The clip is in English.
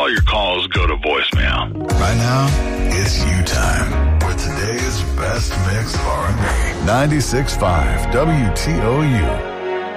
all your calls go to voicemail. Right now, it's you time with today's best mix of R&B. 96.5 WTOU.